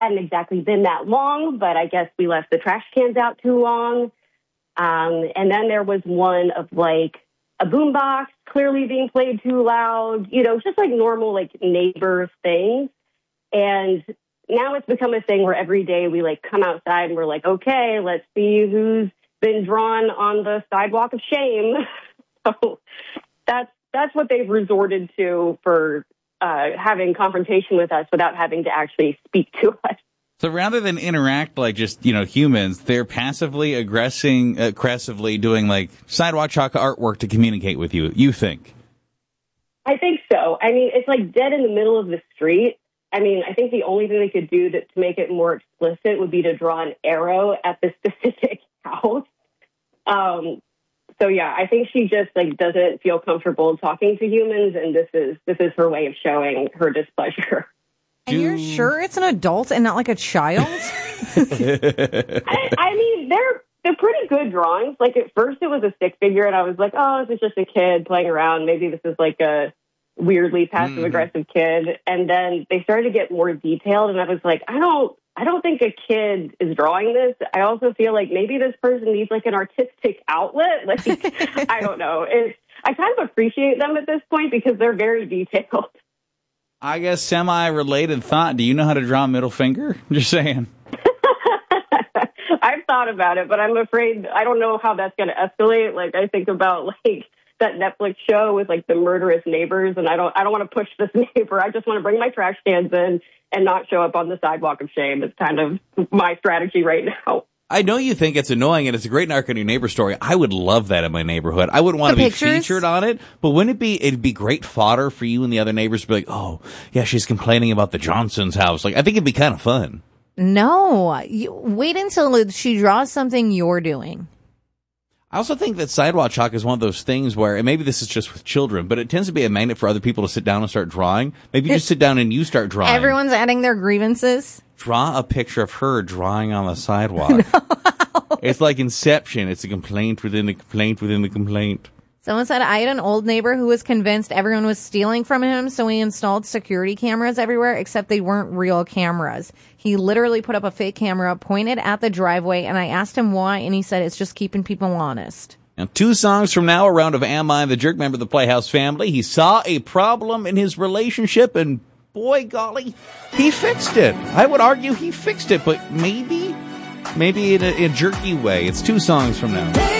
hadn't exactly been that long, but I guess we left the trash cans out too long. And then there was one of like a boombox clearly being played too loud, just like normal like neighbor things. And now it's become a thing where every day we like come outside and we're like, okay, let's see who's been drawn on the sidewalk of shame. So that's what they've resorted to for having confrontation with us without having to actually speak to us. So rather than interact like just, humans, they're passively aggressively doing like sidewalk chalk artwork to communicate with you, you think? I think so. I mean, it's like dead in the middle of the street. I mean, I think the only thing they could do to make it more explicit would be to draw an arrow at the specific house. So yeah, I think she just like doesn't feel comfortable talking to humans, and this is her way of showing her displeasure. And you're sure it's an adult and not like a child? I mean, they're pretty good drawings. Like at first it was a stick figure, and I was like, oh, this is just a kid playing around. Maybe this is like a weirdly passive aggressive kid. And then they started to get more detailed, and I was like, I don't think a kid is drawing this. I also feel like maybe this person needs like an artistic outlet. Like, I don't know. I kind of appreciate them at this point because they're very detailed. I guess semi-related thought. Do you know how to draw a middle finger? Just saying. I've thought about it, but I'm afraid I don't know how that's going to escalate. Like, I think about like that Netflix show with like the murderous neighbors, and I don't want to push this neighbor. I just want to bring my trash cans in and not show up on the sidewalk of shame. It's kind of my strategy right now. I know you think it's annoying, and it's a great Narc on Your Neighbor story. I would love that in my neighborhood. I wouldn't want to be featured on it, but wouldn't it'd be great fodder for you and the other neighbors to be like, oh, yeah, she's complaining about the Johnson's house. Like, I think it'd be kind of fun. No, wait until she draws something you're doing. I also think that sidewalk chalk is one of those things where, and maybe this is just with children, but it tends to be a magnet for other people to sit down and start drawing. Maybe you just sit down and you start drawing. Everyone's adding their grievances. Draw a picture of her drawing on the sidewalk. No. It's like Inception. It's a complaint within a complaint within the complaint. Someone said, I had an old neighbor who was convinced everyone was stealing from him, so he installed security cameras everywhere, except they weren't real cameras. He literally put up a fake camera, pointed at the driveway, and I asked him why, and he said it's just keeping people honest. Now, 2 songs from now, a round of Am I the Jerk, member of the Playhouse family. He saw a problem in his relationship, and boy, golly, he fixed it. I would argue he fixed it, but maybe in a jerky way. It's 2 songs from now.